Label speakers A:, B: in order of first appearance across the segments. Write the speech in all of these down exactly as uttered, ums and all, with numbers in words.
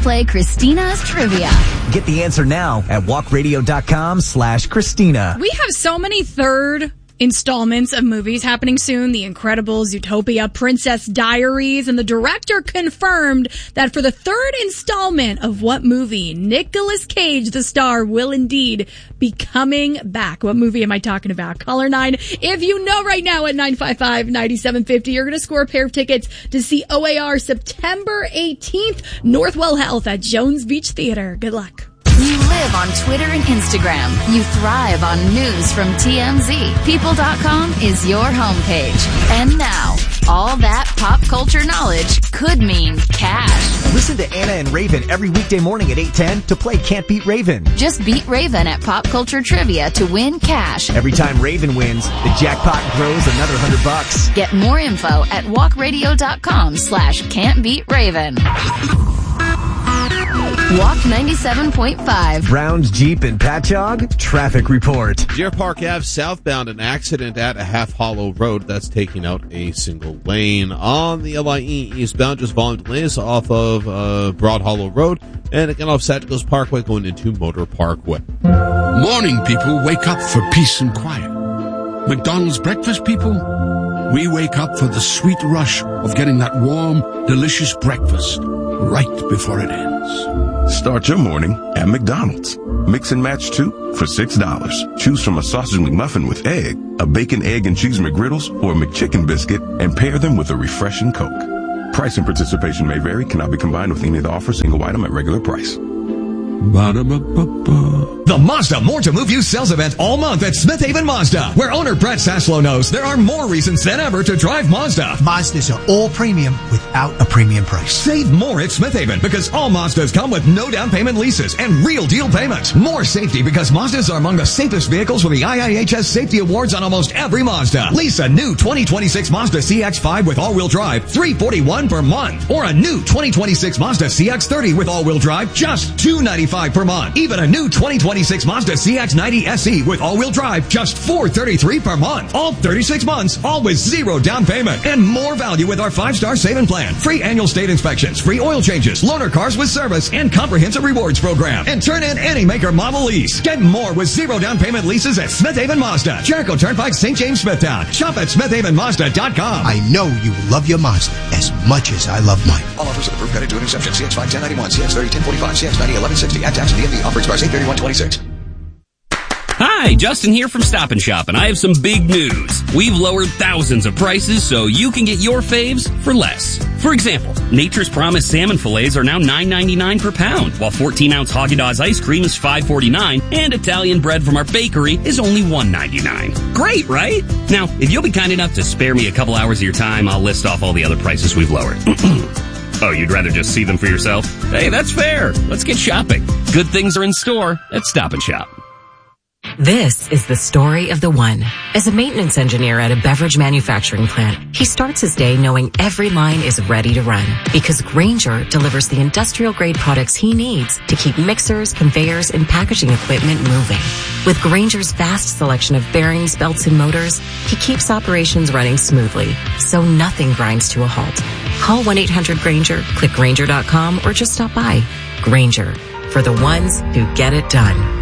A: play Christina's Trivia.
B: Get the answer now at walkradio.com slash Christina.
C: We have so many third installments of movies happening soon. The Incredibles, Zootopia, Princess Diaries, and the director confirmed that for the third installment of what movie, Nicolas Cage, the star, will indeed be coming back. What movie am I talking about? Caller nine, if you know right now at nine five five, nine seven five zero, you're going to score a pair of tickets to see O A R September eighteenth, Northwell Health at Jones Beach Theater. Good luck.
A: You live on Twitter and Instagram. You thrive on news from T M Z. People dot com is your homepage. And now, all that pop culture knowledge could mean cash.
B: Listen to Anna and Raven every weekday morning at eight ten to play Can't Beat Raven.
A: Just beat Raven at Pop Culture Trivia to win cash.
B: Every time Raven wins, the jackpot grows another hundred bucks.
A: Get more info at walkradio.com slash can't beat Raven. Walk ninety-seven point five.
B: Brown's Jeep and Patchogue traffic report.
D: Deer Park Avenue southbound, an accident at a Half Hollow Road that's taking out a single lane. On the L I E eastbound, just volume delays off of uh, Broad Hollow Road, and again off Satchels Parkway going into Motor Parkway.
E: Morning people wake up for peace and quiet. McDonald's breakfast people, we wake up for the sweet rush of getting that warm, delicious breakfast right before it ends.
F: Start your morning at McDonald's. Mix and match two for six dollars. Choose from a sausage McMuffin with egg, a bacon, egg, and cheese McGriddles, or a McChicken biscuit, and pair them with a refreshing Coke. Price and participation may vary, cannot be combined with any of the offers, single item at regular price.
E: Ba-da-ba-ba-ba.
G: The Mazda More to Move You sales event all month at Smith Haven Mazda, where owner Brett Saslow knows there are more reasons than ever to drive Mazda.
H: Mazdas are all premium without a premium price.
G: Save more at Smith Haven because all Mazdas come with no down payment leases and real deal payments. More safety because Mazdas are among the safest vehicles with the I I H S Safety Awards on almost every Mazda. Lease a new twenty twenty-six Mazda C X five with all-wheel drive, three hundred forty-one dollars per month. Or a new twenty twenty-six Mazda C X thirty with all-wheel drive, just two hundred ninety-five dollars per month. Even a new twenty twenty-six Mazda C X ninety S E with all-wheel drive, just four hundred thirty-three dollars per month. All thirty-six months, all with zero down payment. And more value with our five-star saving plan. Free annual state inspections, free oil changes, loaner cars with service, and comprehensive rewards program. And turn in any maker model lease. Get more with zero down payment leases at Smith Haven Mazda. Jericho Turnpike, Saint James, Smithtown. Shop at smith haven mazda dot com.
H: I know you love your Mazda as much as I love mine.
I: All offers of approved credit to an exception. C X five ten ninety-one, C X thirty ten forty-five, C X ninety eleven sixty. At tax and D M V. Offer expires eight thirty-one twenty-six.
J: Hi, Justin here from Stop and Shop, and I have some big news. We've lowered thousands of prices so you can get your faves for less. For example, Nature's Promise salmon fillets are now nine ninety-nine per pound, while fourteen ounce Haagen-Dazs ice cream is five forty-nine, and Italian bread from our bakery is only one ninety-nine. Great, right? Now, if you'll be kind enough to spare me a couple hours of your time, I'll list off all the other prices we've lowered. Oh, you'd rather just see them for yourself? Hey, that's fair. Let's get shopping. Good things are in store at Stop and Shop.
K: This is the story of the one. As a maintenance engineer at a beverage manufacturing plant, he starts his day knowing every line is ready to run because Grainger delivers the industrial-grade products he needs to keep mixers, conveyors, and packaging equipment moving. With Grainger's vast selection of bearings, belts, and motors, he keeps operations running smoothly, so nothing grinds to a halt. Call one eight hundred Grainger, click Grainger dot com, or just stop by. Grainger, for the ones who get it done.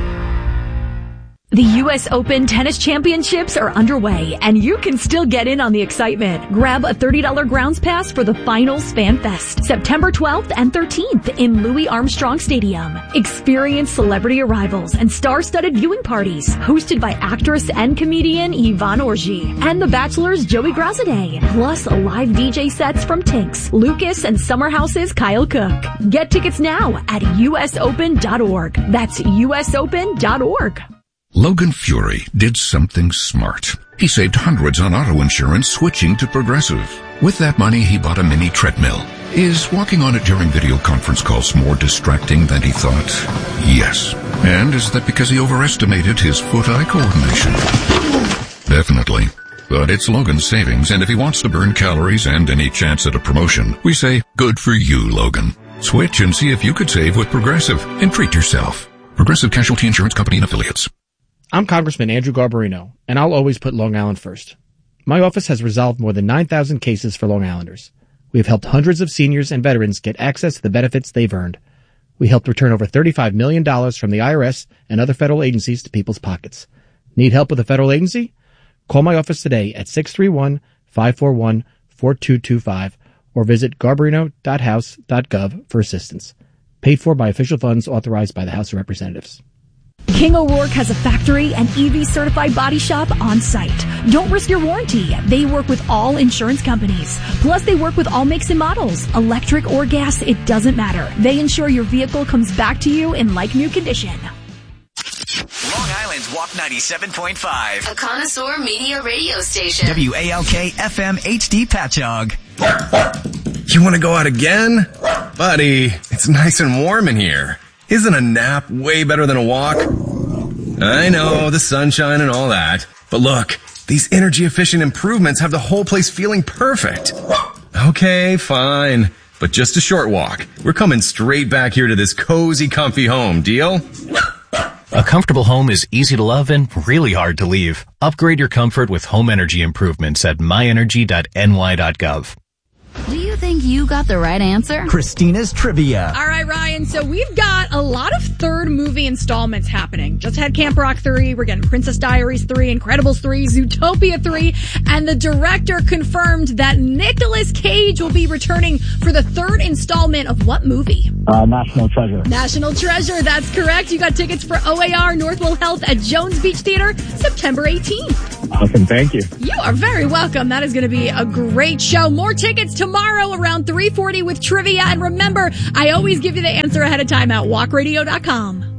L: The U S Open Tennis Championships are underway, and you can still get in on the excitement. Grab a thirty dollars grounds pass for the Finals Fan Fest, September twelfth and thirteenth in Louis Armstrong Stadium. Experience celebrity arrivals and star-studded viewing parties, hosted by actress and comedian Yvonne Orji and The Bachelor's Joey Grassaday, plus live D J sets from Tinks, Lucas, and Summer House's Kyle Cook. Get tickets now at U S open dot org. That's U S open dot org.
E: Logan Fury did something smart. He saved hundreds on auto insurance switching to Progressive. With that money, he bought a mini treadmill. Is walking on it during video conference calls more distracting than he thought? Yes. And is that because he overestimated his foot-eye coordination? Definitely. But it's Logan's savings, and if he wants to burn calories and any chance at a promotion, we say, good for you, Logan. Switch and see if you could save with Progressive and treat yourself. Progressive Casualty Insurance Company and Affiliates.
M: I'm Congressman Andrew Garbarino, and I'll always put Long Island first. My office has resolved more than nine thousand cases for Long Islanders. We have helped hundreds of seniors and veterans get access to the benefits they've earned. We helped return over thirty-five million dollars from the I R S and other federal agencies to people's pockets. Need help with a federal agency? Call my office today at six three one, five four one, four two two five or visit garbarino dot house dot gov for assistance. Paid for by official funds authorized by the House of Representatives.
L: King O'Rourke has a factory and E V-certified body shop on site. Don't risk your warranty. They work with all insurance companies. Plus, they work with all makes and models. Electric or gas, it doesn't matter. They ensure your vehicle comes back to you in like-new condition.
B: Long Island's Walk ninety-seven point five.
A: A connoisseur media radio station.
B: W A L K F M H D Patchogue.
N: You want to go out again? Buddy, it's nice and warm in here. Isn't a nap way better than a walk? I know, the sunshine and all that. But look, these energy-efficient improvements have the whole place feeling perfect. Okay, fine. But just a short walk. We're coming straight back here to this cozy, comfy home. Deal?
O: A comfortable home is easy to love and really hard to leave. Upgrade your comfort with home energy improvements at my energy dot N Y dot gov.
A: Do you think you got the right answer?
B: Christina's Trivia.
C: All right, Ryan. So we've got a lot of third movie installments happening. Just had Camp Rock three. We're getting Princess Diaries three, Incredibles three, Zootopia three. And the director confirmed that Nicolas Cage will be returning for the third installment of what movie?
P: Uh, National Treasure.
C: National Treasure. That's correct. You got tickets for O A R Northwell Health at Jones Beach Theater September eighteenth.
P: Awesome. Thank you.
C: You are very welcome. That is going to be a great show. More tickets tomorrow around three forty with trivia. And remember, I always give you the answer ahead of time at walk radio dot com.